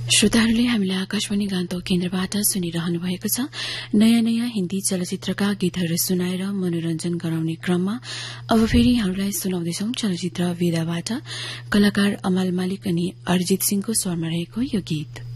श्रोताहरूले हामीलाई आकाशवाणी गान्तोक केन्द्रबाट सुनिरहनु भएको छ। नयाँ नयाँ हिन्दी चलचित्रका गीतहरू सुनाएर मनोरञ्जन गराउने क्रममा अब फेरि यहाँहरूलाई सुनाउँदैछौ चलचित्र वेदाबाट कलाकार अमल मालिक अनि अरिजित सिंहको स्वरमा रहेको यो गीत।